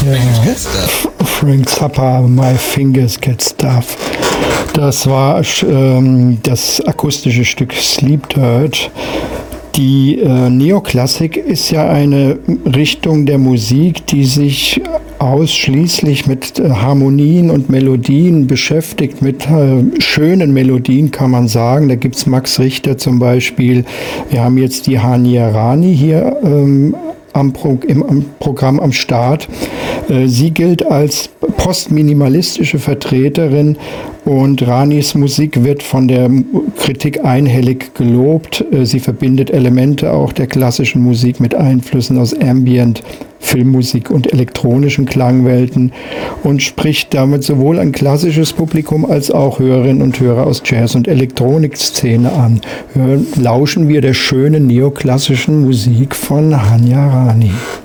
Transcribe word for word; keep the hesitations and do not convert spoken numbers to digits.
Ja, Frank Zappa, My Fingers Get Stuff. Das war ähm, das akustische Stück Sleep Dirt. Die äh, Neoklassik ist ja eine Richtung der Musik, die sich ausschließlich mit äh, Harmonien und Melodien beschäftigt, mit äh, schönen Melodien kann man sagen. Da gibt es Max Richter zum Beispiel. Wir haben jetzt die Hania Rani hier ähm, am, Pro- im, am Programm am Start. Äh, sie gilt als postminimalistische Vertreterin und Ranis Musik wird von der Kritik einhellig gelobt. Sie verbindet Elemente auch der klassischen Musik mit Einflüssen aus Ambient, Filmmusik und elektronischen Klangwelten und spricht damit sowohl ein klassisches Publikum als auch Hörerinnen und Hörer aus Jazz- und Elektronikszene an. Hören, lauschen wir der schönen neoklassischen Musik von Hania Rani.